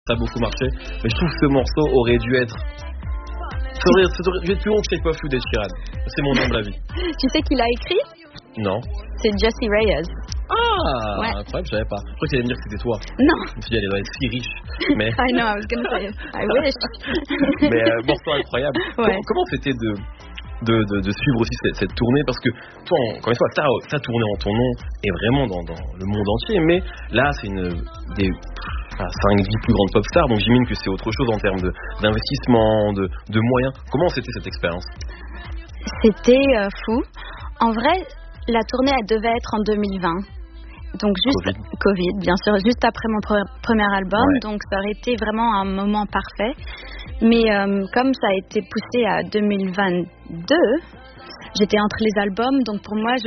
Ça a beaucoup marché, mais je trouve que ce morceau aurait dû être... Ça aurait dû être plus long que Shape of You d'Ed Sheeran. C'est mon humble avis. Tu sais qui l'a écrit? Non. C'est Jessie Reyez. Ah, ouais. Incroyable, je savais pas. Je crois que tu allais me dire que c'était toi. Non. Je me suis dit, elle doit être si riche. Mais... I know, I was gonna say, I wish. Mais morceau incroyable. Ouais. Comment c'était de suivre aussi cette tournée, parce que toi, encore une fois, ta tournée en ton nom est vraiment dans le monde entier, mais là, c'est des 5-10 plus grandes pop stars, donc j'imagine que c'est autre chose en termes d'investissement, de moyens. Comment c'était cette expérience? C'était fou. En vrai, la tournée, elle devait être en 2020. Donc juste Covid, bien sûr, juste après mon premier album, ouais. Donc ça aurait été vraiment un moment parfait. Mais comme ça a été poussé à 2022, j'étais entre les albums, donc pour moi,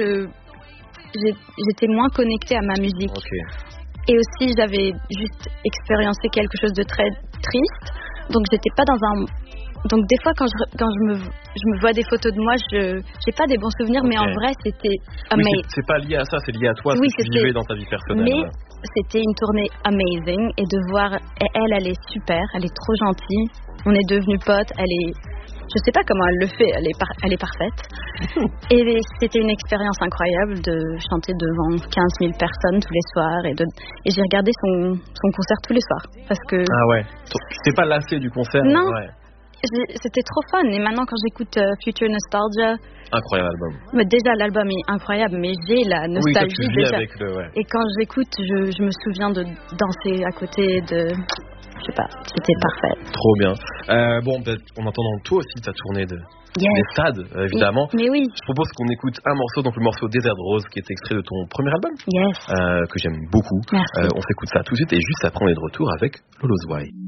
j'étais moins connectée à ma musique. Okay. Et aussi, j'avais juste expériencé quelque chose de très triste, donc j'étais pas dans un... Donc des fois quand je me vois des photos de moi, j'ai pas des bons souvenirs, okay. Mais en vrai c'était amazing. Oui, c'est pas lié à ça, c'est lié à toi, oui, ce que tu vivais dans ta vie personnelle. Mais c'était une tournée amazing, et de voir elle est super, elle est trop gentille. On est devenus potes, je sais pas comment elle le fait, elle est parfaite. Et c'était une expérience incroyable de chanter devant 15 000 personnes tous les soirs, et j'ai regardé son concert tous les soirs parce que. Ah ouais. T'es pas lassé du concert? Non. Ouais. C'était trop fun, et maintenant quand j'écoute Future Nostalgia, incroyable album. Mais déjà l'album est incroyable, mais j'ai la nostalgie oui, déjà. Avec ouais. Et quand j'écoute, je me souviens de danser à côté de, je sais pas, c'était parfait. Trop bien. Bon, en attendant toi aussi ta tournée des stades, évidemment. Mais oui. Je propose qu'on écoute un morceau, donc le morceau Desert Rose, qui est extrait de ton premier album. Yes. Que j'aime beaucoup. Merci. On s'écoute ça tout de suite, et juste après on est de retour avec Lolo's Why.